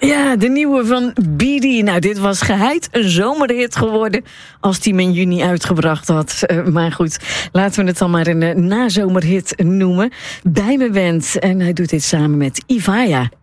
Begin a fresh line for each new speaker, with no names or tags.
Ja, de nieuwe van BD. Nou, dit was geheid een zomerhit geworden als die hem in juni uitgebracht had. Maar goed, laten we het dan maar een nazomerhit noemen. Bij me bent. En hij doet dit samen met Ivaya.